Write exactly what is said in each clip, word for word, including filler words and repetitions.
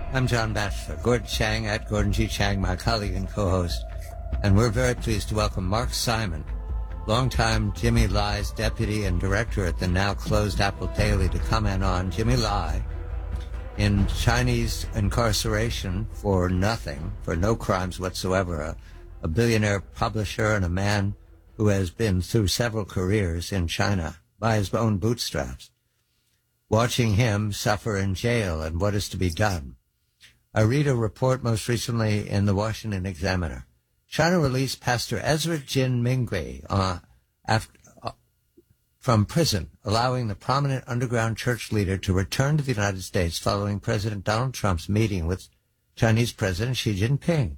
I'm John Batchelor, Gordon Chang at Gordon G. Chang, my colleague and co-host, and we're very pleased to welcome Mark Simon, longtime Jimmy Lai's deputy and director at the now closed Apple Daily, to comment on Jimmy Lai in Chinese incarceration for nothing, for no crimes whatsoever, a, a billionaire publisher and a man who has been through several careers in China by his own bootstraps, watching him suffer in jail and what is to be done. I read a report most recently in the Washington Examiner. China released Pastor Ezra Jin Mingui uh, after, uh, from prison, allowing the prominent underground church leader to return to the United States following President Donald Trump's meeting with Chinese President Xi Jinping.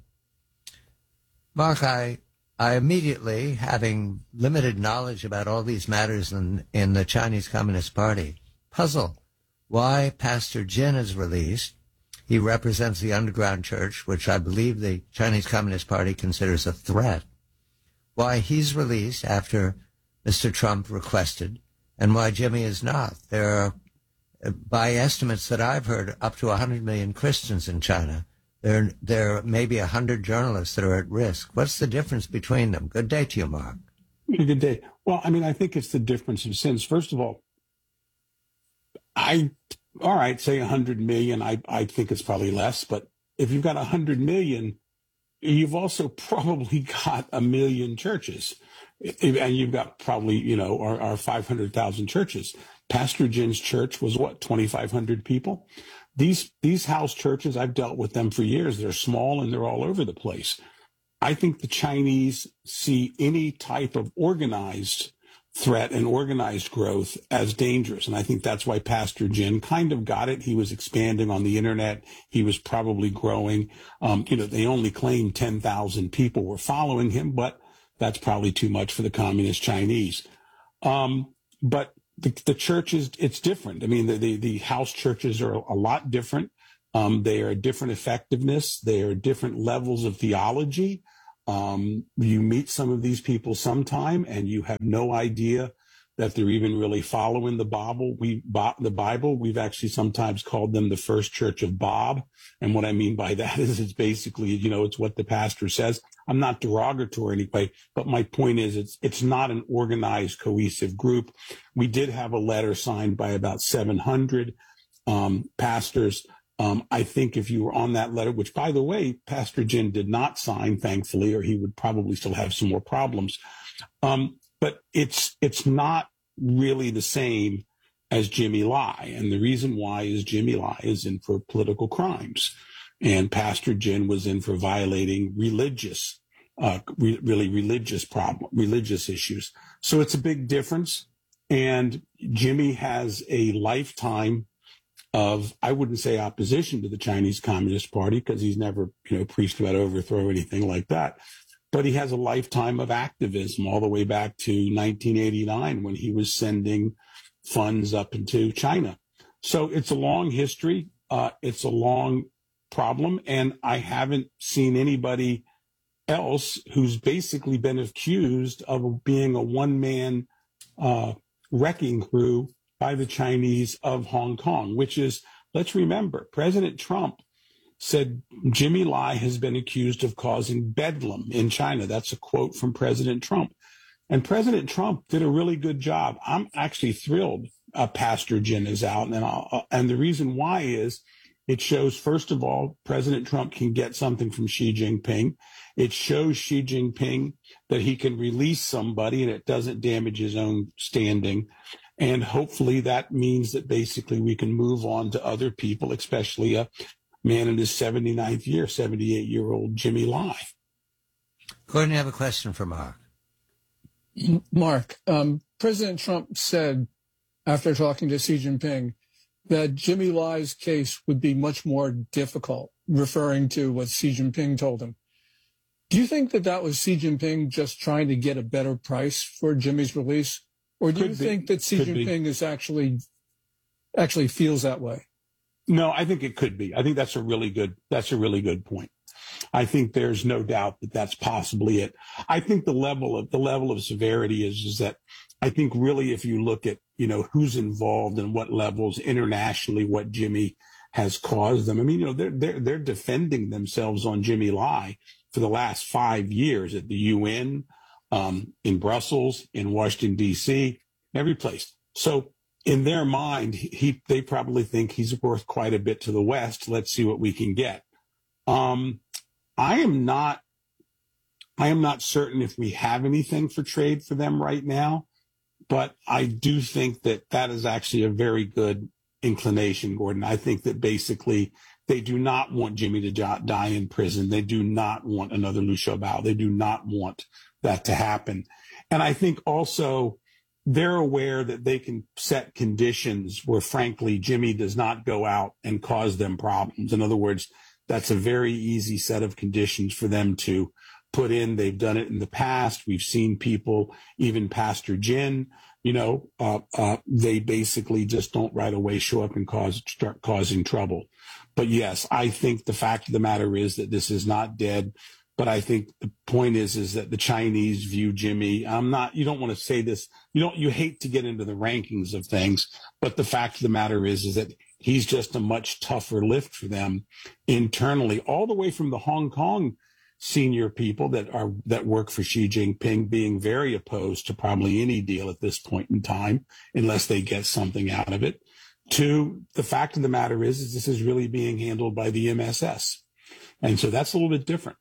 Mark, I, I immediately, having limited knowledge about all these matters in, in the Chinese Communist Party, puzzle why Pastor Jin is released. He represents the underground church, which I believe the Chinese Communist Party considers a threat. Why he's released after Mister Trump requested, and why Jimmy is not. There are, by estimates that I've heard, up to one hundred million Christians in China. There, there are maybe one hundred journalists that are at risk. What's the difference between them? Good day to you, Mark. Good day. Well, I mean, I think it's the difference of sins. First of all, I... All right, say one hundred million. I, I think it's probably less. But if you've got one hundred million, you've also probably got a million churches. And you've got probably, you know, our, our five hundred thousand churches. Pastor Jin's church was, what, twenty-five hundred people? These, these house churches, I've dealt with them for years. They're small and they're all over the place. I think the Chinese see any type of organized threat and organized growth as dangerous. And I think that's why Pastor Jin kind of got it. He was expanding on the internet. He was probably growing. Um, you know, they only claimed ten thousand people were following him, but that's probably too much for the communist Chinese. Um, but the, the church is, it's different. I mean, the, the, the house churches are a lot different. Um, they are a different effectiveness. They are different levels of theology. Um, you meet some of these people sometime and you have no idea that they're even really following the Bible. We, the Bible, we've actually sometimes called them the first church of Bob. And what I mean by that is it's basically, you know, it's what the pastor says. I'm not derogatory anyway, but my point is it's, it's not an organized, cohesive group. We did have a letter signed by about seven hundred, um, pastors. Um, I think if you were on that letter, which, by the way, Pastor Jin did not sign, thankfully, or he would probably still have some more problems. Um, but it's it's not really the same as Jimmy Lai. And the reason why is Jimmy Lai is in for political crimes. And Pastor Jin was in for violating religious, uh, re- really religious problem, religious issues. So it's a big difference. And Jimmy has a lifetime of, I wouldn't say opposition to the Chinese Communist Party, because he's never, you know, preached about overthrow or anything like that. But he has a lifetime of activism all the way back to nineteen eighty-nine when he was sending funds up into China. So it's a long history. Uh, it's a long problem. And I haven't seen anybody else who's basically been accused of being a one-man uh, wrecking crew by the Chinese of Hong Kong, which is, let's remember, President Trump said Jimmy Lai has been accused of causing bedlam in China. That's a quote from President Trump. And President Trump did a really good job. I'm actually thrilled uh, Pastor Jin is out. And, I'll, uh, and the reason why is it shows, first of all, President Trump can get something from Xi Jinping. It shows Xi Jinping that he can release somebody and it doesn't damage his own standing. And hopefully that means that basically we can move on to other people, especially a man in his seventy-ninth year, seventy-eight-year-old Jimmy Lai. Gordon, you have a question for Mark. Mark, um, President Trump said after talking to Xi Jinping that Jimmy Lai's case would be much more difficult, referring to what Xi Jinping told him. Do you think that that was Xi Jinping just trying to get a better price for Jimmy's release? Or do Could you be. think that Xi Could Jinping be. is actually actually feels that way? No, I think it could be. I think that's a really good, that's a really good point. I think there's no doubt that that's possibly it. I think the level of, the level of severity is, is that I think really if you look at, you know, who's involved and what levels internationally, what Jimmy has caused them. I mean, you know, they're, they're, they're defending themselves on Jimmy Lai for the last five years at the U N, um, in Brussels, in Washington, D C, every place. So in their mind, he, they probably think he's worth quite a bit to the West. Let's see what we can get. Um, I am not, I am not certain if we have anything for trade for them right now, but I do think that that is actually a very good inclination, Gordon. I think that basically they do not want Jimmy to die in prison. They do not want another Liu Xiaobao. They do not want that to happen. And I think also they're aware that they can set conditions where, frankly, Jimmy does not go out and cause them problems. In other words, that's a very easy set of conditions for them to put in. They've done it in the past. We've seen people, even Pastor Jin, you know, uh, uh, they basically just don't right away show up and cause start causing trouble. But yes, I think the fact of the matter is that this is not dead. But I think the point is, is that the Chinese view Jimmy. I'm not. You don't want to say this. You don't. You hate to get into the rankings of things. But the fact of the matter is, is that he's just a much tougher lift for them internally, all the way from the Hong Kong senior people that are that work for Xi Jinping being very opposed to probably any deal at this point in time, unless they get something out of it, to the fact of the matter is, is this is really being handled by the M S S. And so that's a little bit different.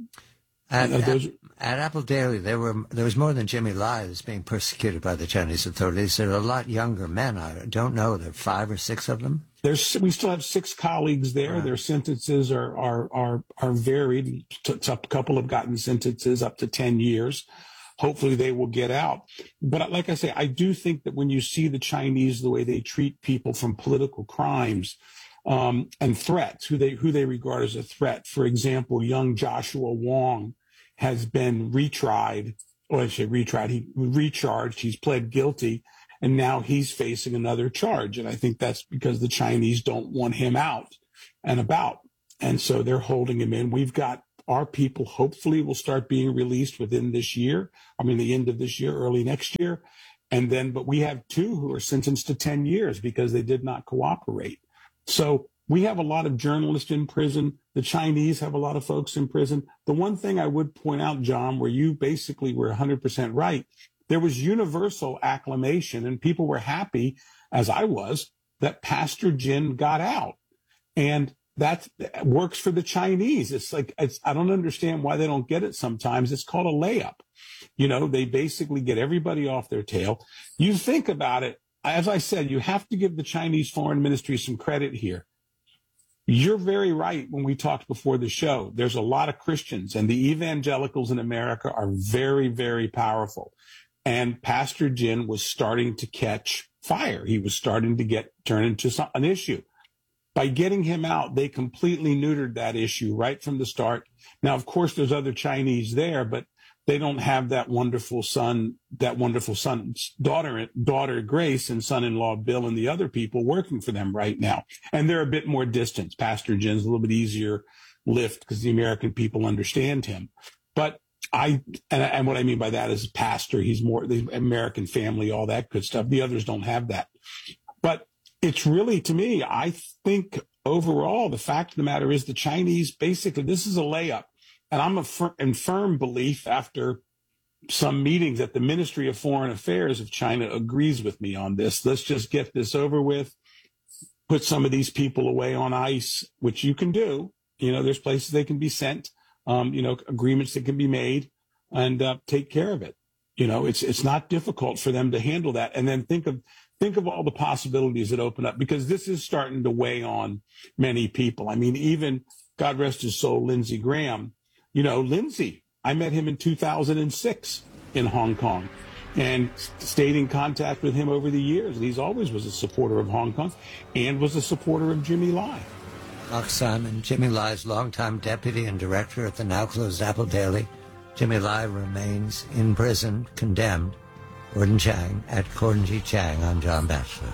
At, uh, those, at, at Apple Daily, there were there was more than Jimmy Lai that's being persecuted by the Chinese authorities. There are a lot younger men. I don't know. There are five or six of them. There's we still have six colleagues there. Wow. Their sentences are are are are varied. A couple have gotten sentences up to ten years. Hopefully they will get out. But like I say, I do think that when you see the Chinese, the way they treat people from political crimes um, and threats, who they who they regard as a threat. For example, young Joshua Wong has been retried, or I say retried, he recharged. He's pled guilty. And now he's facing another charge. And I think that's because the Chinese don't want him out and about. And so they're holding him in. We've got our people hopefully will start being released within this year. I mean, the end of this year, early next year. And then, but we have two who are sentenced to ten years because they did not cooperate. So we have a lot of journalists in prison. The Chinese have a lot of folks in prison. The one thing I would point out, John, where you basically were one hundred percent right, there was universal acclamation and people were happy, as I was, that Pastor Jin got out. And that works for the Chinese. It's like, it's, I don't understand why they don't get it sometimes. It's called a layup. You know, they basically get everybody off their tail. You think about it, as I said, you have to give the Chinese foreign ministry some credit here. You're very right when we talked before the show. There's a lot of Christians, and the evangelicals in America are very, very powerful. And Pastor Jin was starting to catch fire. He was starting to get turned into some, an issue. By getting him out, they completely neutered that issue right from the start. Now, of course, there's other Chinese there, but they don't have that wonderful son, that wonderful son, daughter, daughter Grace, and son-in-law Bill, and the other people working for them right now. And they're a bit more distant. Pastor Jin's a little bit easier lift because the American people understand him. But I, and, and what I mean by that is pastor, he's more the American family, all that good stuff. The others don't have that. But it's really, to me, I think overall, the fact of the matter is the Chinese, basically, this is a layup. And I'm a fir- in firm belief after some meetings that the Ministry of Foreign Affairs of China agrees with me on this. Let's just get this over with, put some of these people away on ice, which you can do. You know, there's places they can be sent. Um, you know, agreements that can be made, and uh, take care of it. You know, it's it's not difficult for them to handle that. And then think of think of all the possibilities that open up, because this is starting to weigh on many people. I mean, even, God rest his soul, Lindsey Graham. You know, Lindsey, I met him in two thousand six in Hong Kong and stayed in contact with him over the years. And he's always was a supporter of Hong Kong and was a supporter of Jimmy Lai. Mark Simon, Jimmy Lai's longtime deputy and director at the now-closed Apple Daily. Jimmy Lai remains in prison, condemned. Gordon Chang at Gordon G. Chang. I'm John Batchelor.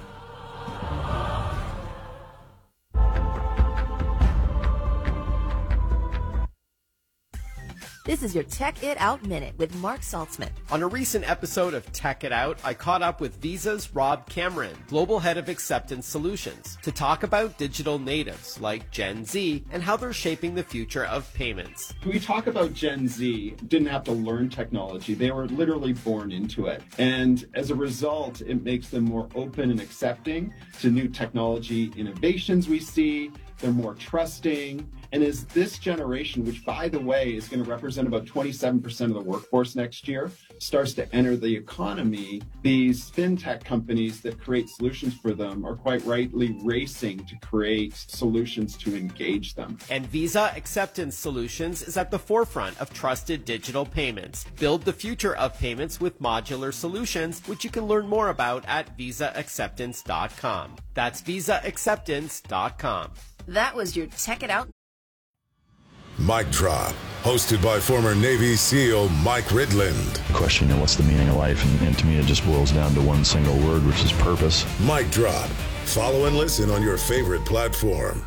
This is your Tech It Out Minute with Mark Saltzman. On a recent episode of Tech It Out, I caught up with Visa's Rob Cameron, Global Head of Acceptance Solutions, to talk about digital natives like Gen Z and how they're shaping the future of payments. We talk about Gen Z, didn't have to learn technology. They were literally born into it. And as a result, it makes them more open and accepting to new technology innovations we see. They're more trusting. And as this generation, which, by the way, is going to represent about twenty-seven percent of the workforce next year, starts to enter the economy, these fintech companies that create solutions for them are quite rightly racing to create solutions to engage them. And Visa Acceptance Solutions is at the forefront of trusted digital payments. Build the future of payments with modular solutions, which you can learn more about at visa acceptance dot com. That's visa acceptance dot com. That was your Tech It Out. Mic Drop, hosted by former Navy SEAL Mike Ridland. Question, you know, what's the meaning of life? And, and to me, it just boils down to one single word, which is purpose. Mic Drop. Follow and listen on your favorite platform.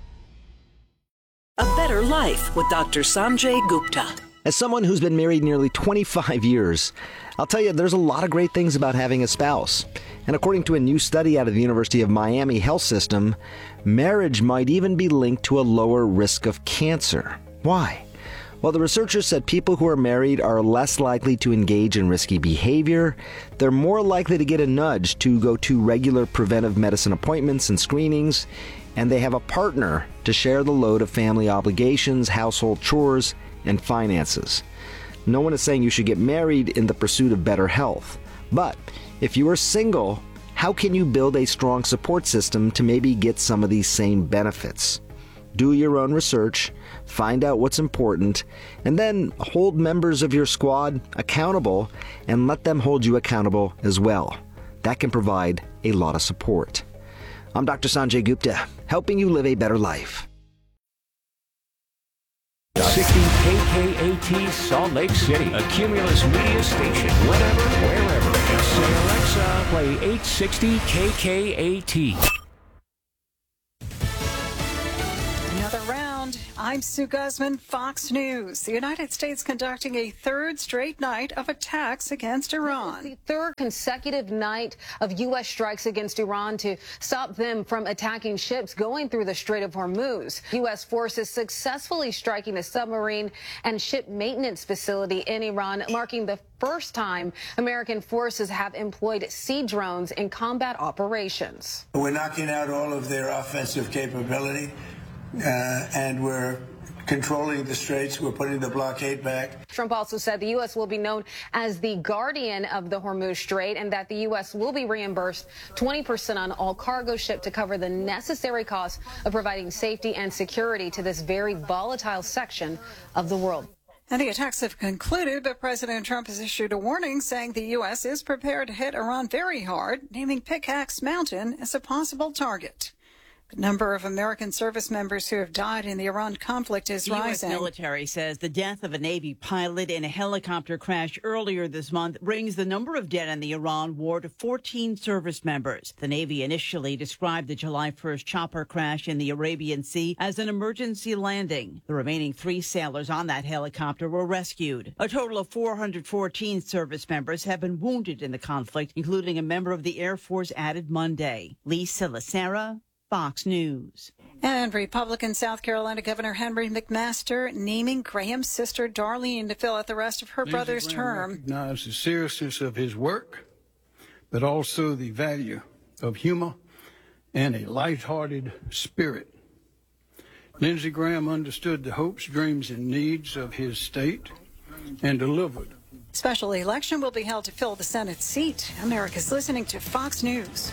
A Better Life with Doctor Sanjay Gupta. As someone who's been married nearly twenty-five years, I'll tell you, there's a lot of great things about having a spouse. And according to a new study out of the University of Miami Health System, marriage might even be linked to a lower risk of cancer. Why? Well, the researchers said people who are married are less likely to engage in risky behavior, they're more likely to get a nudge to go to regular preventive medicine appointments and screenings, and they have a partner to share the load of family obligations, household chores, and finances. No one is saying you should get married in the pursuit of better health. But if you are single, how can you build a strong support system to maybe get some of these same benefits? Do your own research, find out what's important, and then hold members of your squad accountable and let them hold you accountable as well. That can provide a lot of support. I'm Doctor Sanjay Gupta, helping you live a better life. sixty K K A T Salt Lake City, a Cumulus media station. Whenever, wherever. Just say, Alexa, play eight sixty K K A T. Another round. I'm Sue Guzman, Fox News. The United States conducting a third straight night of attacks against Iran. The third consecutive night of U S strikes against Iran to stop them from attacking ships going through the Strait of Hormuz. U S forces successfully striking a submarine and ship maintenance facility in Iran, marking the first time American forces have employed sea drones in combat operations. We're knocking out all of their offensive capability. Uh, and we're controlling the straits. We're putting the blockade back. Trump also said the U S will be known as the guardian of the Hormuz Strait and that the U S will be reimbursed twenty percent on all cargo shipped to cover the necessary costs of providing safety and security to this very volatile section of the world. And the attacks have concluded, but President Trump has issued a warning saying the U S is prepared to hit Iran very hard, naming Pickaxe Mountain as a possible target. The number of American service members who have died in the Iran conflict is the rising. The U S military says the death of a Navy pilot in a helicopter crash earlier this month brings the number of dead in the Iran war to fourteen service members. The Navy initially described the July first chopper crash in the Arabian Sea as an emergency landing. The remaining three sailors on that helicopter were rescued. A total of four hundred fourteen service members have been wounded in the conflict, including a member of the Air Force added Monday. Lisa Lacera, Fox News. And Republican South Carolina Governor Henry McMaster naming Graham's sister Darlene to fill out the rest of her Lindsey brother's Graham term. Recognize the seriousness of his work, but also the value of humor and a lighthearted spirit. Lindsey Graham understood the hopes, dreams, and needs of his state and delivered. Special election will be held to fill the Senate seat. America's listening to Fox News.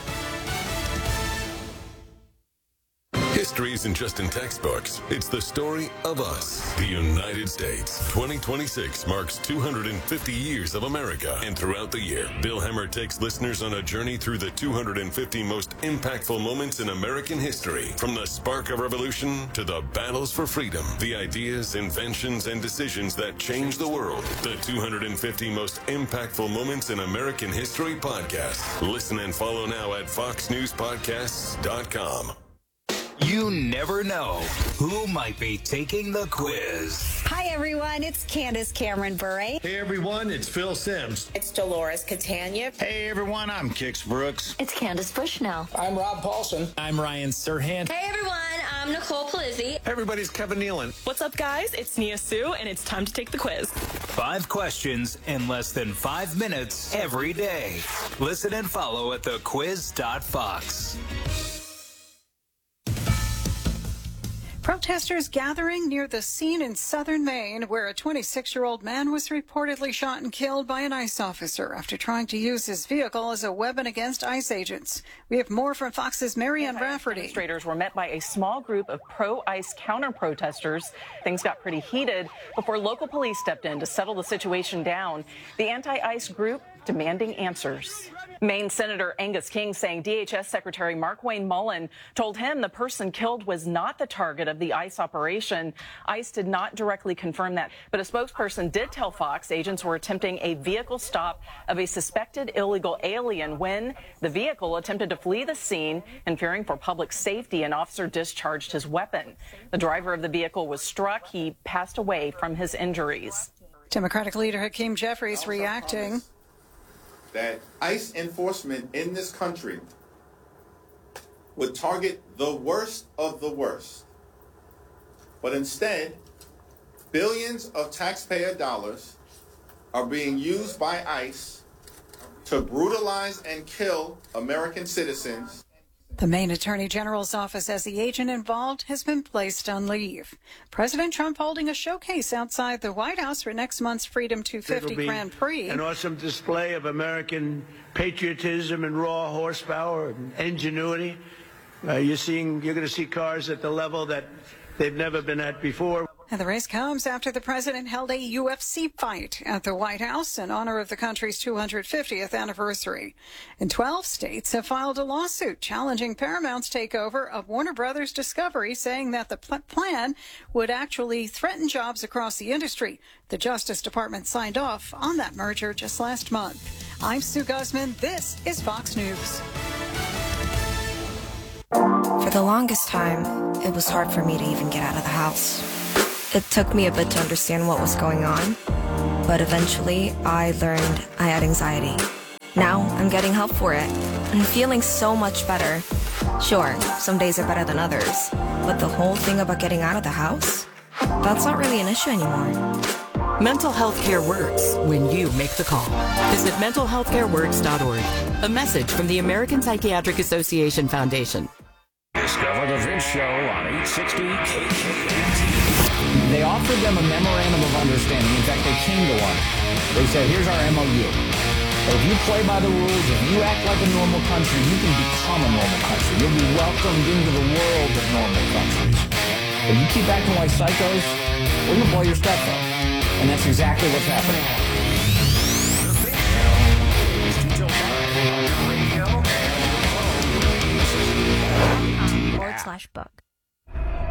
History isn't just in textbooks. It's the story of us, the United States. twenty twenty-six marks two hundred fifty years of America. And throughout the year, Bill Hemmer takes listeners on a journey through the two hundred fifty most impactful moments in American history. From the spark of revolution to the battles for freedom, the ideas, inventions, and decisions that changed the world. The two hundred fifty most impactful moments in American history podcast. Listen and follow now at fox news podcasts dot com. You never know who might be taking the quiz. Hi, everyone. It's Candace Cameron Bure. Hey, everyone. It's Phil Sims. It's Dolores Catania. Hey, everyone. I'm Kix Brooks. It's Candace Bushnell. I'm Rob Paulson. I'm Ryan Serhant. Hey, everyone. I'm Nicole Palizzi. Everybody's Kevin Nealon. What's up, guys? It's Nia Sue, and it's time to take the quiz. Five questions in less than five minutes every day. Listen and follow at the quiz dot fox. Protesters gathering near the scene in southern Maine where a twenty-six-year-old man was reportedly shot and killed by an ICE officer after trying to use his vehicle as a weapon against ICE agents. We have more from Fox's Marianne Rafferty. Demonstrators were met by a small group of pro-ICE counter-protesters. Things got pretty heated before local police stepped in to settle the situation down. The anti-ICE group demanding answers. Maine Senator Angus King saying D H S Secretary Markwayne Mullin told him the person killed was not the target of the ICE operation. ICE did not directly confirm that, but a spokesperson did tell Fox agents were attempting a vehicle stop of a suspected illegal alien when the vehicle attempted to flee the scene, and fearing for public safety, an officer discharged his weapon. The driver of the vehicle was struck. He passed away from his injuries. Democratic leader Hakeem Jeffries reacting. That ICE enforcement in this country would target the worst of the worst. But instead, billions of taxpayer dollars are being used by ICE to brutalize and kill American citizens. The Maine Attorney General's office says the agent involved has been placed on leave. President Trump holding a showcase outside the White House for next month's Freedom two fifty Grand Prix. An awesome display of American patriotism and raw horsepower and ingenuity. Uh, you're seeing, you're going to see cars at the level that they've never been at before. And the race comes after the president held a U F C fight at the White House in honor of the country's two hundred fiftieth anniversary. And twelve states have filed a lawsuit challenging Paramount's takeover of Warner Brothers Discovery, saying that the pl- plan would actually threaten jobs across the industry. The Justice Department signed off on that merger just last month. I'm Sue Guzman. This is Fox News. For the longest time, it was hard for me to even get out of the house. It took me a bit to understand what was going on, but eventually I learned I had anxiety. Now I'm getting help for it and feeling so much better. Sure, some days are better than others, but the whole thing about getting out of the house, that's not really an issue anymore. Mental health care works when you make the call. Visit mental health care works dot org. A message from the American Psychiatric Association Foundation. Discover the Vince Show on eight sixty K K A T. They offered them a memorandum of understanding. In fact, they came to one. They said, here's our M O U. If you play by the rules, if you act like a normal country, you can become a normal country. You'll be welcomed into the world of normal countries. If you keep acting like psychos, we're going to blow your stuff up. And that's exactly what's happening. Forward slash book.